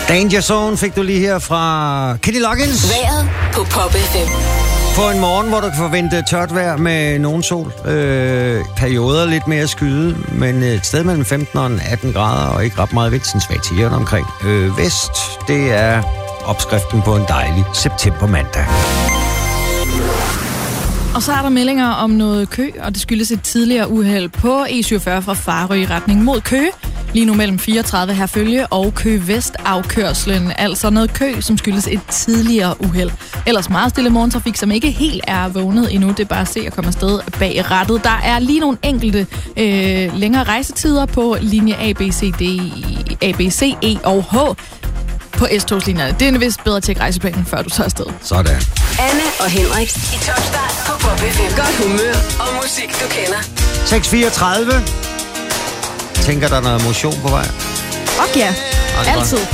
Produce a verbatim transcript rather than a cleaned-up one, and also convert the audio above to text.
Danger Zone fik du lige her fra Kenny Loggins. Vejret på Pop F M. På en morgen, hvor du kan forvente tørt vejr med nogen sol. Øh, perioder lidt mere skyde, men et sted mellem femten og atten grader, og ikke ret meget vind, sådan svag tierne omkring. Øh, vest, det er opskriften på en dejlig septembermandag. Og så er der meldinger om noget kø, og det skyldes et tidligere uheld på E syvogfyrre fra Farø i retning mod Køge. Lige nu mellem fireogtredive Herfølge og Køge Vest afkørslen. Altså noget kø, som skyldes et tidligere uheld. Ellers meget stille morgentrafik, som ikke helt er vågnet endnu. Det er bare at se at komme afsted bag rattet. Der er lige nogle enkelte øh, længere rejsetider på linje A, B, C, D, A, B, C, E og H på S-togslinjerne. Det er vist bedre at tjekke rejseplanen, før du tager afsted. Sådan. Anne og Henrik i Topstart på Pop F M. Godt humør og musik, du kender. seks fireogtredive. Tænker der noget motion på vej? Og ja, altid.